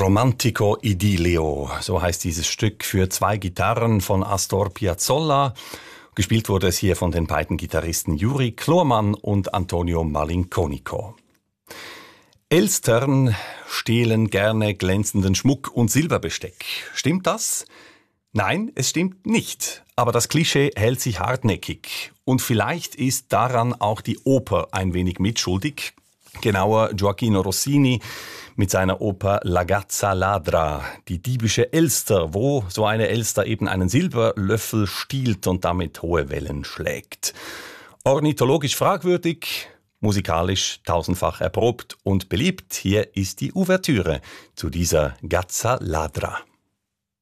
Romantico Idilio, so heißt dieses Stück für zwei Gitarren von Astor Piazzolla. Gespielt wurde es hier von den beiden Gitarristen Juri Klormann und Antonio Malinconico. Elstern stehlen gerne glänzenden Schmuck und Silberbesteck. Stimmt das? Nein, es stimmt nicht. Aber das Klischee hält sich hartnäckig. Und vielleicht ist daran auch die Oper ein wenig mitschuldig. Genauer Gioachino Rossini mit seiner Oper La Gazza Ladra, die diebische Elster, wo so eine Elster eben einen Silberlöffel stiehlt und damit hohe Wellen schlägt. Ornithologisch fragwürdig, musikalisch tausendfach erprobt und beliebt. Hier ist die Ouvertüre zu dieser Gazza Ladra.